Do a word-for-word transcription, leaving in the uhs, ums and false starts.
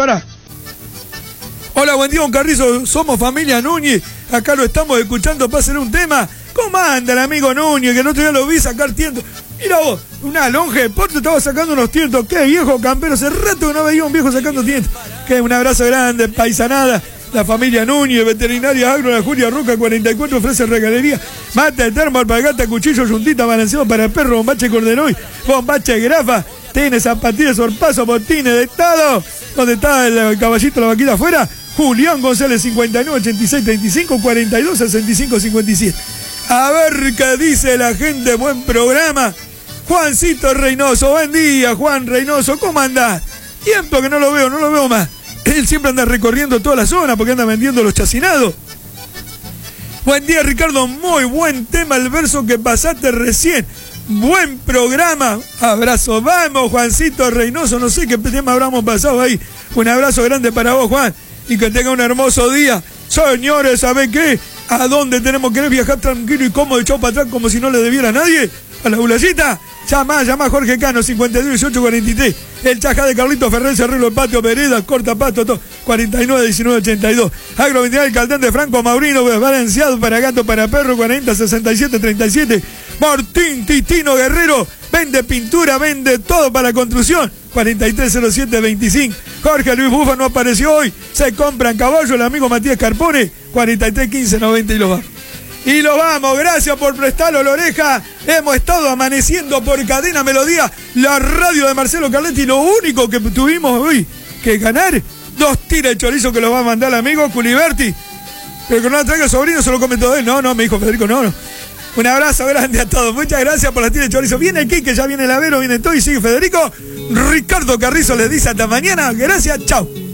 lo hará. Hola, buen día, don Carrizo, somos familia Núñez, acá lo estamos escuchando para hacer un tema. ¿Cómo anda el amigo Núñez? Que el otro día lo vi sacar tientos. Mira vos, una lonja de porte estaba sacando unos tientos. Qué viejo campero, hace rato que no veía un viejo sacando tientos. Que un abrazo grande, paisanada. La familia Núñez, veterinaria agro, la Julia Roca cuarenta y cuatro, ofrece regalería. Mata de termo, alpargata, cuchillo, yuntita, balanceado para el perro, bombache cordenoy, bombache grafa, tiene zapatillas, sorpaso, botines, de todo. ¿Dónde está el caballito, la vaquita afuera? Julián González, cincuenta y nueve, ochenta y seis, treinta y cinco, cuarenta y dos, sesenta y cinco, cincuenta y siete. A ver qué dice la gente, buen programa. Juancito Reynoso, buen día, Juan Reynoso, ¿cómo andás? Tiempo que no lo veo, no lo veo más. Él siempre anda recorriendo toda la zona porque anda vendiendo los chacinados. Buen día, Ricardo, muy buen tema el verso que pasaste recién. Buen programa, abrazo, vamos, Juancito Reynoso, no sé qué tema habramos pasado ahí. Un abrazo grande para vos, Juan, y que tenga un hermoso día. Señores, ¿saben qué? ¿A dónde tenemos que viajar tranquilo y cómodo, echado para atrás como si no le debiera a nadie? ¿A la bulayita? Llama, llama a Jorge Cano, cincuenta y dos, dieciocho, cuarenta y tres. El Chajá de Carlito Ferrer, Cerrelo, el Patio, Vereda, Corta Pasto, todo. cuarenta y nueve, diecinueve, ochenta y dos. Agro veintinueve, el Caldán de Franco Maurino, balanceado para gato, para perro, cuarenta, sesenta y siete, treinta y siete. Martín Titino Guerrero, vende pintura, vende todo para construcción. cuarenta y tres, cero siete, veinticinco. Jorge Luis Bufa no apareció hoy. Se compran caballo, el amigo Matías Carpone, cuarenta y tres, quince, noventa y los vamos. Y los vamos, gracias por prestarlo la oreja. Hemos estado amaneciendo por Cadena Melodía, la radio de Marcelo Carletti. Lo único que tuvimos hoy que ganar, dos tiras de chorizo que los va a mandar el amigo Culiberti. Pero que no la traiga el sobrino, se lo come todo él. No, no, me dijo Federico, no, no. Un abrazo grande a todos. Muchas gracias por la tira de chorizo. Viene el Quique, ya viene el Avero, viene todo y sigue Federico. Ricardo Carrizo les dice hasta mañana. Gracias, chao.